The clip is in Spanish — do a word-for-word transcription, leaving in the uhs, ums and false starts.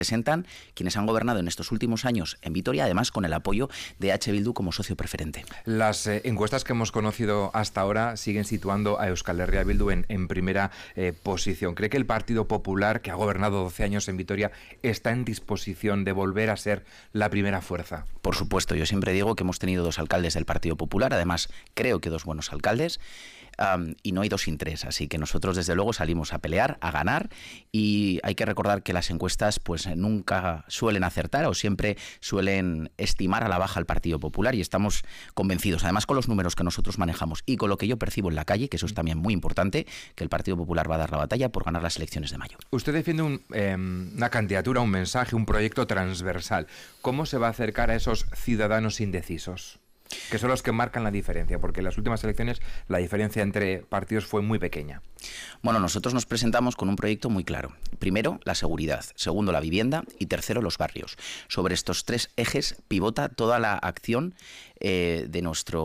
presentan quienes han gobernado en estos últimos años en Vitoria, además con el apoyo de H. Bildu como socio preferente. Las eh, encuestas que hemos conocido hasta ahora siguen situando a Euskal Herria Bildu en, en primera eh, posición. ¿Cree que el Partido Popular, que ha gobernado doce años en Vitoria, está en disposición de volver a ser la primera fuerza? Por supuesto, yo siempre digo que hemos tenido dos alcaldes del Partido Popular, además creo que dos buenos alcaldes, um, y no hay dos sin tres, así que nosotros desde luego salimos a pelear, a ganar, y hay que recordar que las encuestas pues nunca suelen acertar o siempre suelen estimar a la baja al Partido Popular, y estamos convencidos, además con los números que nosotros manejamos y con lo que yo percibo en la calle, que eso es también muy importante, que el Partido Popular va a dar la batalla por ganar las elecciones de mayo. Usted defiende un, eh, una candidatura, un mensaje, un proyecto transversal. ¿Cómo se va a acercar a esos ciudadanos indecisos, que son los que marcan la diferencia? Porque en las últimas elecciones la diferencia entre partidos fue muy pequeña. Bueno, nosotros nos presentamos con un proyecto muy claro. Primero, la seguridad. Segundo, la vivienda. Y tercero, los barrios. Sobre estos tres ejes pivota toda la acción eh, de nuestro